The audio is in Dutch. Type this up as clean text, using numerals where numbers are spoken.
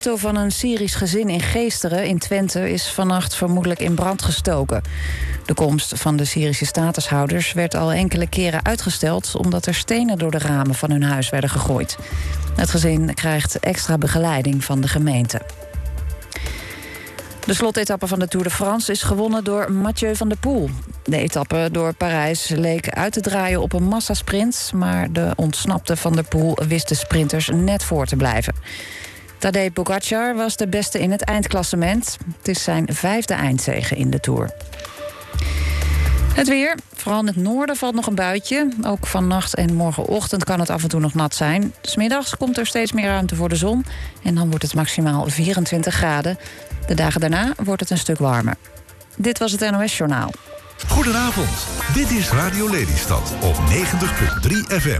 De auto van een Syrisch gezin in Geesteren in Twente is vannacht vermoedelijk in brand gestoken. De komst van de Syrische statushouders werd al enkele keren uitgesteld omdat er stenen door de ramen van hun huis werden gegooid. Het gezin krijgt extra begeleiding van de gemeente. De slotetappe van de Tour de France is gewonnen door Mathieu van der Poel. De etappe door Parijs leek uit te draaien op een massasprint, maar de ontsnapte Van der Poel wist de sprinters net voor te blijven. Tadej Pogacar was de beste in het eindklassement. Het is zijn 5e eindzege in de Tour. Het weer. Vooral in het noorden valt nog een buitje. Ook vannacht en morgenochtend kan het af en toe nog nat zijn. 's Middags komt er steeds meer ruimte voor de zon. En dan wordt het maximaal 24 graden. De dagen daarna wordt het een stuk warmer. Dit was het NOS Journaal. Goedenavond. Dit is Radio Lelystad op 90.3 FM.